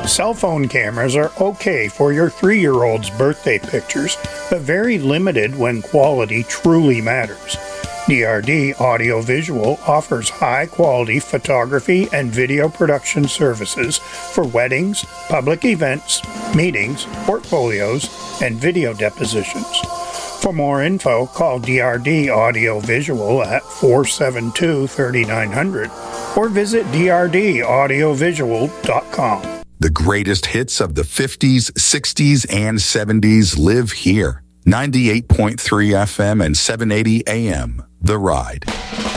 Cell phone cameras are okay for your 3-year-old's birthday pictures, but very limited when quality truly matters. DRD Audiovisual offers high-quality photography and video production services for weddings, public events, meetings, portfolios, and video depositions. For more info, call DRD Audiovisual at 472-3900 or visit drdaudiovisual.com. The greatest hits of the 50s, 60s, and 70s live here. 98.3 FM and 780 AM. The Ride.